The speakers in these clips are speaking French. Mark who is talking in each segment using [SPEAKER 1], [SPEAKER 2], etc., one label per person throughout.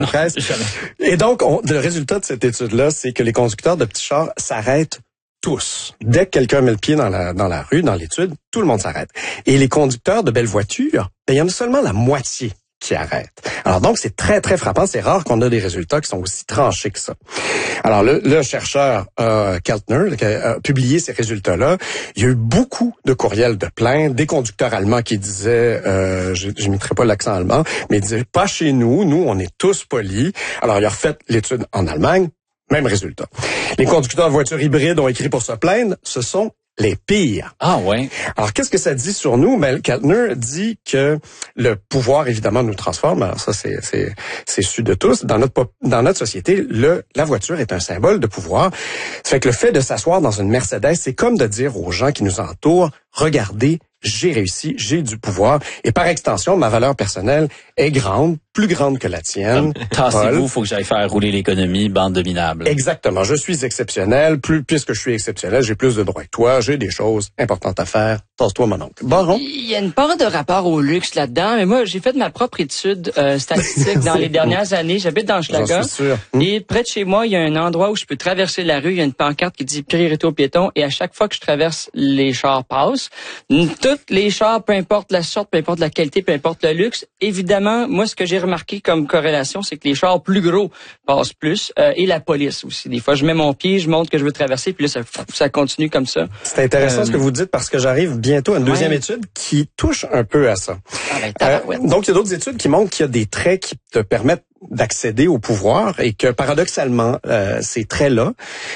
[SPEAKER 1] Presque. Et donc, le résultat de cette étude-là, c'est que les conducteurs de petits chars s'arrêtent tous. Dès que quelqu'un met le pied dans la rue, dans l'étude, tout le monde s'arrête. Et les conducteurs de belles voitures, il y en a seulement la moitié qui arrêtent. Alors donc, c'est très, très frappant. C'est rare qu'on a des résultats qui sont aussi tranchés que ça. Alors, le chercheur Keltner qui a publié ces résultats-là. Il y a eu beaucoup de courriels de plainte, des conducteurs allemands qui disaient, je n'imiterai pas l'accent allemand, mais ils disaient, pas chez nous, on est tous polis. Alors, il a refait l'étude en Allemagne, même résultat. Les conducteurs de voitures hybrides ont écrit pour se plaindre, ce sont les pires.
[SPEAKER 2] Ah ouais.
[SPEAKER 1] Alors, qu'est-ce que ça dit sur nous? Ben, Keltner dit que le pouvoir, évidemment, nous transforme. Alors ça, c'est su de tous. Dans notre société, la voiture est un symbole de pouvoir. Ça fait que le fait de s'asseoir dans une Mercedes, c'est comme de dire aux gens qui nous entourent, regardez, j'ai réussi, j'ai du pouvoir. Et par extension, ma valeur personnelle est grande, plus grande que la tienne.
[SPEAKER 2] Tassez-vous, faut que j'aille faire rouler l'économie, bande de minables.
[SPEAKER 1] Exactement. Je suis exceptionnel. Puisque je suis exceptionnel, j'ai plus de droits que toi. J'ai des choses importantes à faire. Tasse-toi, mon oncle. Baron?
[SPEAKER 3] Il y a une part de rapport au luxe là-dedans. Mais moi, j'ai fait ma propre étude statistique dans les dernières années. J'habite dans Schlager.
[SPEAKER 1] J'en suis sûr.
[SPEAKER 3] Et près de chez moi, il y a un endroit où je peux traverser la rue. Il y a une pancarte qui dit priorité aux piétons. Et à chaque fois que je traverse, les chars passent. Toutes les chars, peu importe la sorte, peu importe la qualité, peu importe le luxe. Évidemment, moi, ce que j'ai remarqué comme corrélation, c'est que les chars plus gros passent plus. Et la police aussi. Des fois, je mets mon pied, je montre que je veux traverser, puis là, ça continue comme ça.
[SPEAKER 1] C'est intéressant ce que vous dites parce que j'arrive bientôt à une deuxième étude qui touche un peu à ça. Donc, il y a d'autres études qui montrent qu'il y a des traits qui te permettent d'accéder au pouvoir et que paradoxalement, ces traits-là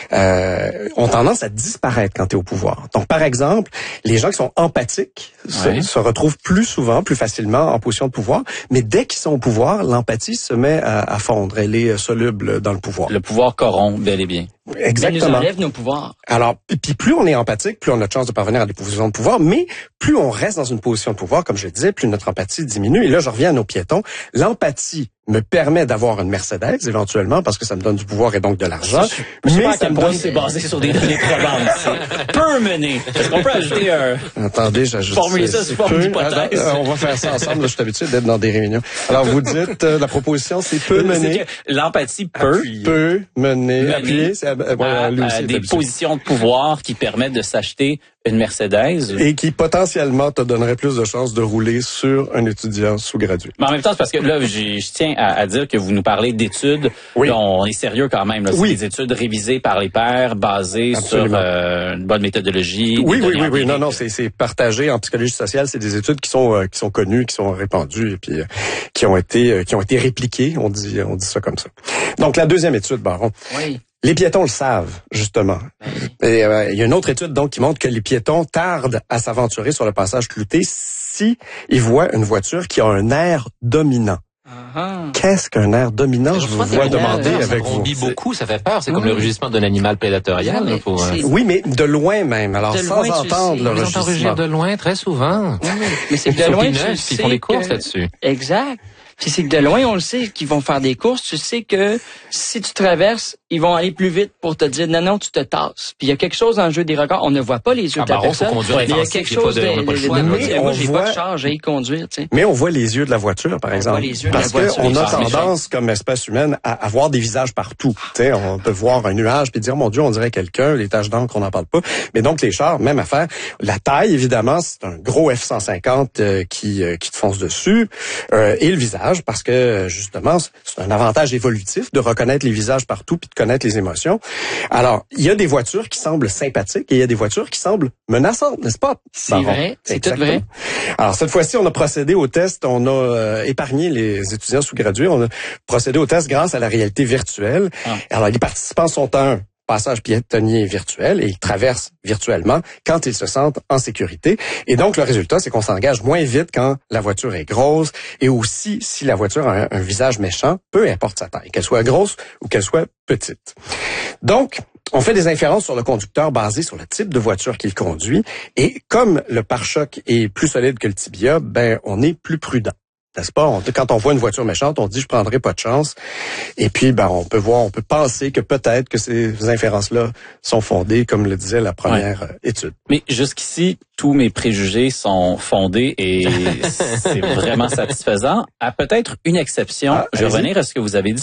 [SPEAKER 1] ont tendance à disparaître quand tu es au pouvoir. Donc, par exemple, les gens qui sont empathiques se retrouvent plus souvent, plus facilement en position de pouvoir, mais dès qu'ils sont au pouvoir, l'empathie se met à fondre. Elle est soluble dans le pouvoir.
[SPEAKER 2] Le pouvoir corrompt bel et bien.
[SPEAKER 1] Exactement.
[SPEAKER 3] Ça nous enlève nos pouvoirs.
[SPEAKER 1] Alors, puis plus on est empathique, plus on a de chances de parvenir à des positions de pouvoir, mais plus on reste dans une position de pouvoir, comme je le disais, plus notre empathie diminue. Et là, je reviens à nos piétons. L'empathie me permet d'avoir une Mercedes, éventuellement, parce que ça me donne du pouvoir et donc de l'argent.
[SPEAKER 2] Mais ça me donne... c'est basé sur des données probantes. C'est peut mener. Est-ce qu'on peut ajouter un...
[SPEAKER 1] Attendez, j'ajoute...
[SPEAKER 2] Formuler ça sous forme d'hypothèse.
[SPEAKER 1] On va faire ça ensemble. Là, je suis habitué d'être dans des réunions. Alors, vous dites, la proposition, c'est peut mener...
[SPEAKER 2] L'empathie peut
[SPEAKER 1] mener... Appuyer, c'est...
[SPEAKER 2] des positions de pouvoir qui permettent de s'acheter une Mercedes.
[SPEAKER 1] Et qui potentiellement te donnerait plus de chances de rouler sur un étudiant sous-gradué.
[SPEAKER 2] Mais en même temps, c'est parce que là, je tiens à dire que vous nous parlez d'études.
[SPEAKER 1] Oui.
[SPEAKER 2] Là, on est sérieux quand même. Là. C'est des études révisées par les pairs, basées sur une bonne méthodologie.
[SPEAKER 1] Oui. Non, c'est partagé en psychologie sociale. C'est des études qui sont connues, qui sont répandues et puis qui ont été répliquées. On dit ça comme ça. Donc la deuxième étude, Baron.
[SPEAKER 3] Oui.
[SPEAKER 1] Les piétons le savent, justement. Et il y a une autre étude donc qui montre que les piétons tardent à s'aventurer sur le passage clouté si ils voient une voiture qui a un air dominant. Qu'est-ce qu'un air dominant? Je vous vois demander avec vous.
[SPEAKER 4] Ça rebondit beaucoup, ça fait peur. C'est comme le rugissement d'un animal prédatorial.
[SPEAKER 1] Oui, mais de loin même. Alors, sans entendre le rugissement.
[SPEAKER 4] Ils entendent rugir de loin très souvent.
[SPEAKER 3] Mais c'est de loin, tu
[SPEAKER 4] ils font des courses là-dessus.
[SPEAKER 3] Exact. Puis c'est que de loin, on le sait qu'ils vont faire des courses. Tu sais que si tu traverses, ils vont aller plus vite pour te dire non, tu te tasses. Puis il y a quelque chose dans le jeu des records. On ne voit pas les yeux de la personne.
[SPEAKER 4] Il
[SPEAKER 3] y a quelque chose moi, j'ai pas de charge, j'ai conduire. Tu sais.
[SPEAKER 1] Mais on voit les yeux de la voiture, par exemple. Parce qu'on a tendance, comme espèce humaine, à avoir des visages partout. Tu sais, on peut voir un nuage puis dire, mon Dieu, on dirait quelqu'un. Les taches d'encre, on n'en parle pas. Mais donc, les chars, même affaire. La taille, évidemment, c'est un gros F-150 qui te fonce dessus. Et le visage, parce que justement, c'est un avantage évolutif de reconnaître les visages partout puis de connaître les émotions. Alors, il y a des voitures qui semblent sympathiques et il y a des voitures qui semblent menaçantes, n'est-ce pas?
[SPEAKER 3] C'est vrai, c'est tout vrai.
[SPEAKER 1] Alors, cette fois-ci, on a procédé au test, on a épargné les étudiants sous-gradués, on a procédé au test grâce à la réalité virtuelle. Alors, les participants sont à un passage piétonnier virtuel et ils traversent virtuellement quand ils se sentent en sécurité. Et donc, le résultat, c'est qu'on s'engage moins vite quand la voiture est grosse et aussi si la voiture a un visage méchant, peu importe sa taille, qu'elle soit grosse ou qu'elle soit petite. Donc, on fait des inférences sur le conducteur basées sur le type de voiture qu'il conduit et comme le pare-choc est plus solide que le tibia, on est plus prudent. N'est-ce pas? Quand on voit une voiture méchante, on dit je prendrai pas de chance. Et puis, on peut penser que peut-être que ces inférences-là sont fondées, comme le disait la première étude.
[SPEAKER 2] Mais jusqu'ici, tous mes préjugés sont fondés et c'est vraiment satisfaisant. À peut-être une exception, je vais revenir à ce que vous avez dit